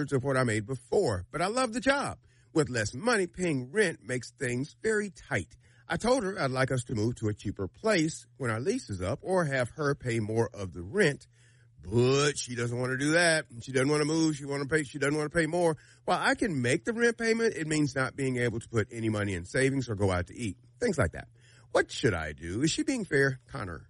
2/3 of what I made before, but I love the job. With less money, paying rent makes things very tight. I told her I'd like us to move to a cheaper place when our lease is up or have her pay more of the rent. But she doesn't want to do that. She doesn't want to move. She doesn't want to pay more. While I can make the rent payment, it means not being able to put any money in savings or go out to eat. Things like that. What should I do? Is she being fair? Connor.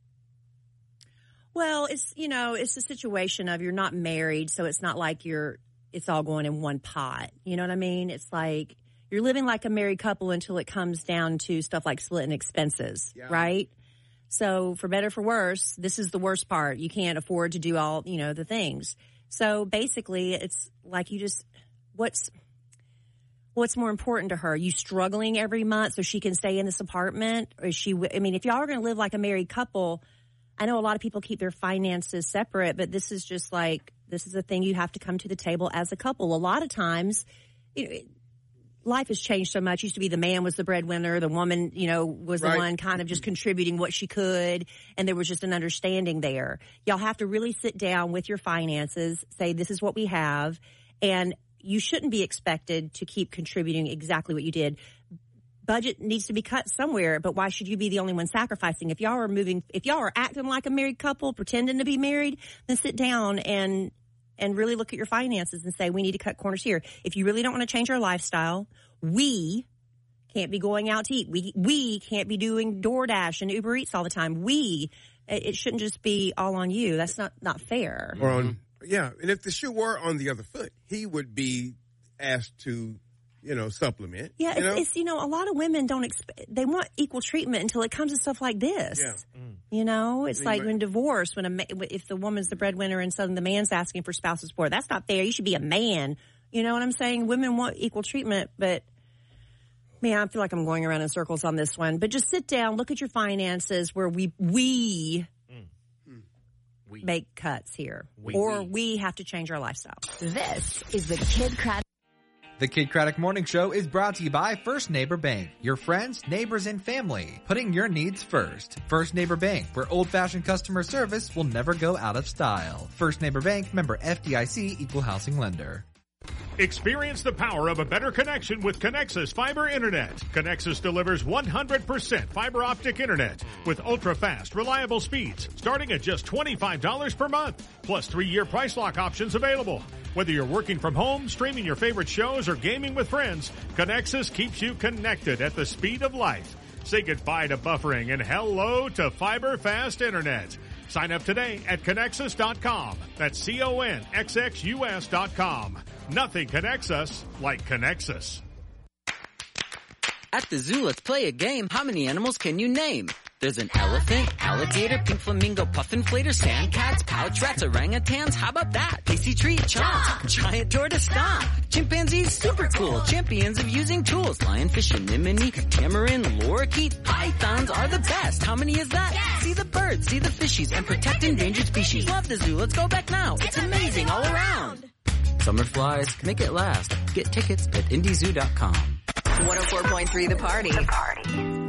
Well, it's the situation of you're not married, so it's not like it's all going in one pot. You know what I mean? It's like you're living like a married couple until it comes down to stuff like splitting expenses, right? So for better or for worse, this is the worst part. You can't afford to do all, the things. So basically, it's like what's more important to her? You struggling every month so she can stay in this apartment? Or if y'all are going to live like a married couple, I know a lot of people keep their finances separate, but this is a thing you have to come to the table as a couple. A lot of times, life has changed so much. It used to be the man was the breadwinner, the woman, was the one kind of just contributing what she could, and there was just an understanding there. Y'all have to really sit down with your finances, say this is what we have, and you shouldn't be expected to keep contributing exactly what you did. Budget needs to be cut somewhere, but why should you be the only one sacrificing? If y'all are acting like a married couple, pretending to be married, then sit down and really look at your finances and say, we need to cut corners here. If you really don't want to change our lifestyle, we can't be going out to eat. We can't be doing DoorDash and Uber Eats all the time. It shouldn't just be all on you. That's not fair. And if the shoe were on the other foot, he would be asked to, supplement. Yeah, it's a lot of women they want equal treatment until it comes to stuff like this. Yeah. It's like when divorce, if the woman's the breadwinner and suddenly the man's asking for spousal support, that's not fair. You should be a man. You know what I'm saying? Women want equal treatment, but man, I feel like I'm going around in circles on this one. But just sit down, look at your finances where we make cuts here. We have to change our lifestyle. This is the Kid Craddock. The Kid Craddock Morning Show is brought to you by First Neighbor Bank. Your friends, neighbors, and family. Putting your needs first. First Neighbor Bank, where old-fashioned customer service will never go out of style. First Neighbor Bank, member FDIC, equal housing lender. Experience the power of a better connection with Connexus Fiber Internet. Connexus delivers 100% fiber optic internet with ultra-fast, reliable speeds starting at just $25 per month, plus 3-year price lock options available. Whether you're working from home, streaming your favorite shows, or gaming with friends, Connexus keeps you connected at the speed of light. Say goodbye to buffering and hello to fiber fast internet. Sign up today at Connexus.com. That's CONXXUS.com. Nothing connects us like Connexus. At the zoo, let's play a game. How many animals can you name? There's an elephant, alligator, pink flamingo, puffin flater, sand cats, pouch rats, orangutans. How about that? Pacey tree, chomp, giant tortoise, stomp. Chimpanzees, super cool, champions of using tools. Lionfish, anemone, tamarin, lorikeet. Pythons are the best. How many is that? Yes. See the birds, see the fishies, and protect endangered species. Love the zoo. Let's go back now. It's amazing all around. Summer flies, make it last. Get tickets at IndyZoo.com. 104.3 The Party.